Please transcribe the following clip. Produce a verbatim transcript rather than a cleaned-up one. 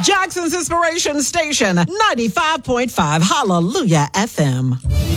Jackson's Inspiration Station, ninety-five point five Hallelujah F M.